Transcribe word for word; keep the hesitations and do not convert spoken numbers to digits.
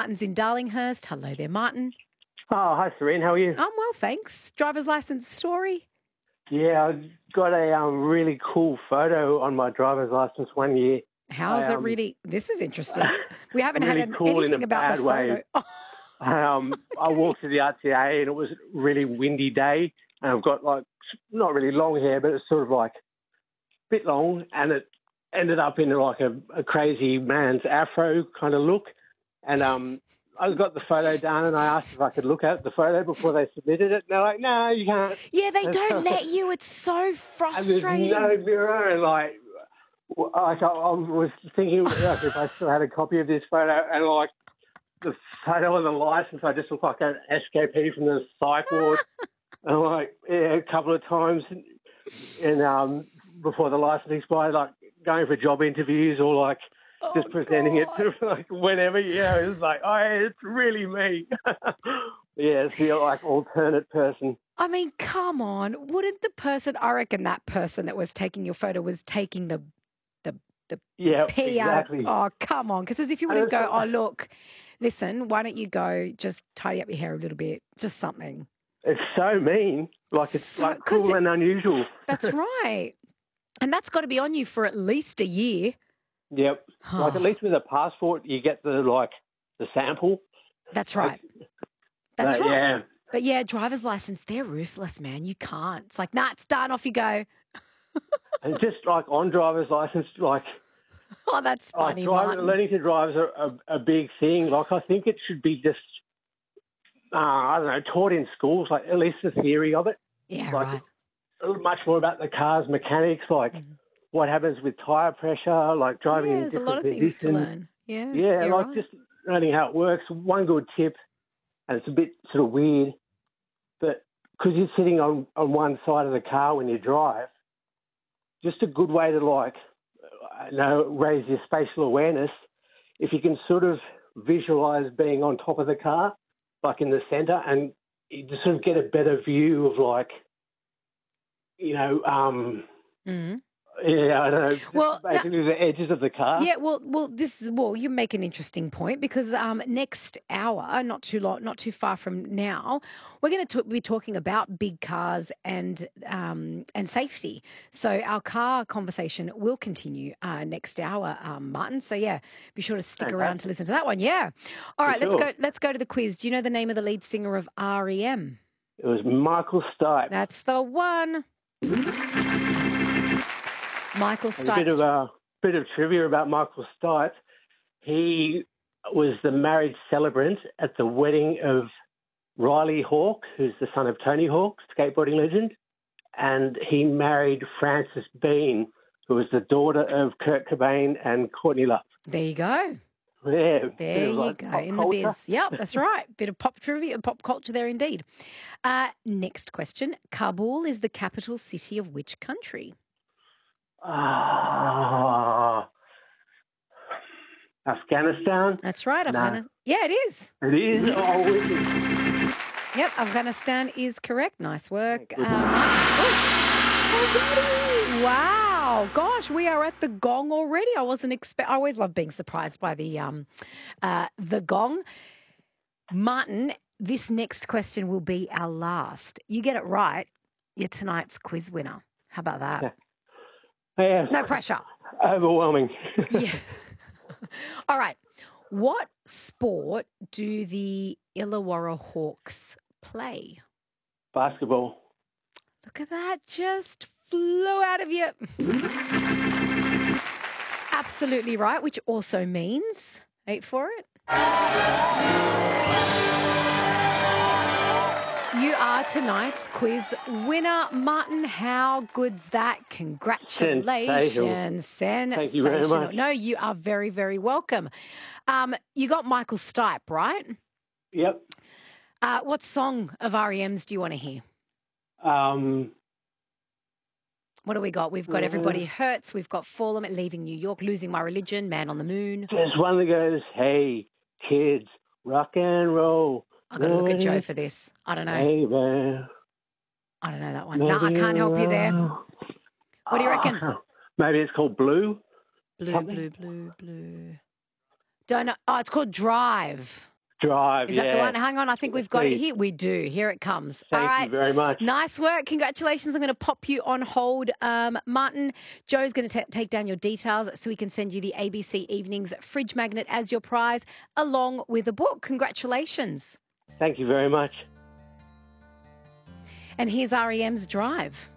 Martin's in Darlinghurst. Hello there, Martin. Oh, hi, Serene. How are you? I'm well, thanks. Driver's license story? Yeah, I got a um, really cool photo on my driver's license one year. How is I, it um, really? This is interesting. We haven't really had an, cool in anything a about the bad way. photo. Oh, Um, I okay. walked to the R T A and it was a really windy day, and I've got like not really long hair, but it's sort of like a bit long, and it ended up in like a, a crazy man's afro kind of look. And um, I got the photo done, and I asked if I could look at the photo before they submitted it. And they're like, "No, you can't." Yeah, they And don't so- let you. It's so and frustrating. there's no mirror, and like, w- like I, I was thinking like, if I still had a copy of this photo, and like the photo of the license, I just look like an escapee from the psych ward. And like, yeah, a couple of times, and um, before the license expired, like going for job interviews or like Oh, just presenting God. it to like whenever, you know, it's like, oh, it's really me. Yeah, it's the like alternate person. I mean, come on. Wouldn't the person, I reckon that person that was taking your photo was taking the the the, Yeah, the pee out of, exactly. oh, come on. Because as if you And wouldn't it's go, not- oh, look, listen, why don't you go just tidy up your hair a little bit, just something. It's so mean. Like, it's So- like 'cause cool it- and unusual. That's right. And that's got to be on you for at least a year. Yep. Like, at least with a passport, you get the, like, the sample. That's right. Like, That's but, right. Yeah. But yeah, driver's license, they're ruthless, man. You can't. It's like, nah, it's done. Off you go. And just, like, on driver's license, like, Oh, that's like funny, drive, Martin. learning to drive is a, a, a big thing. Like, I think it should be just, uh, I don't know, taught in schools, like, at least the theory of it. Yeah, like, right. Much more about the car's mechanics, like Mhm. what happens with tyre pressure, like driving Yeah, in there's a different lot of positions. things to learn. Yeah, Yeah, you're like right. just learning how it works. One good tip, and it's a bit sort of weird, but because you're sitting on, on one side of the car when you drive, just a good way to like, I know, raise your spatial awareness. If you can sort of visualize being on top of the car, like in the centre, and you just sort of get a better view of like, you know, um, Mhm. yeah, I don't know, Well, that- basically the edges of the car. Yeah, well, well, this is well. You make an interesting point because um, next hour, not too long, not too far from now, we're going to be talking about big cars and um, and safety. So our car conversation will continue uh, next hour, um, Martin. So yeah, be sure to stick around to listen to that one. Yeah. All right, let's sure. go. Let's go to the quiz. Do you know the name of the lead singer of R E M? It was Michael Stipe. That's the one. Michael And a bit of Stipe. a bit of trivia about Michael Stipe. He was the married celebrant at the wedding of Riley Hawke, who's the son of Tony Hawk, skateboarding legend, and he married Frances Bean, who was the daughter of Kurt Cobain and Courtney Love. There you go. Yeah, There bit of, you like, go, pop in the culture. biz. Yep, that's right. Bit of pop trivia and pop culture there indeed. Uh, next question. Kabul is the capital city of which country? Ah, Afghanistan. That's right. Nah. Afghanistan. Yeah, it is. It is. Oh, it is. Yep, Afghanistan is correct. Nice work. Good. Um, oh, already. Wow. Gosh, we are at the gong already. I wasn't expect. I always love being surprised by the um, uh, the gong. Martin, this next question will be our last. You get it right, you're tonight's quiz winner. How about that? Yeah. No pressure. Overwhelming. Yeah. All right. What sport do the Illawarra Hawks play? Basketball. Look at that. Just flew out of you. Absolutely right, which also means, wait for it. You are tonight's quiz winner, Martin. How good's that? Congratulations. Sensational. Thank you very much. No, you are very, very welcome. Um, you got Michael Stipe, right? Yep. Uh, what song of R E M's do you want to hear? Um, What do we got? We've got Everybody Hurts. We've got Fallen, Leaving New York, Losing My Religion, Man on the Moon. there's one that goes, hey, kids, rock and roll. I've got to look at Joe for this. I don't know. Hey, man. I don't know that one. No, I can't help you there. What do you reckon? Maybe it's called Blue. Blue, Something? blue, blue, blue. Don't know. Oh, it's called Drive. Drive, Is yeah. that the one? Hang on, I think we've got it Please. here. We do. Here it comes. Thank All right. you very much. Nice work. Congratulations. I'm going to pop you on hold. Um, Martin, Joe's going to take down your details so we can send you the A B C Evenings fridge magnet as your prize, along with a book. Congratulations. Thank you very much. And here's R E M's Drive.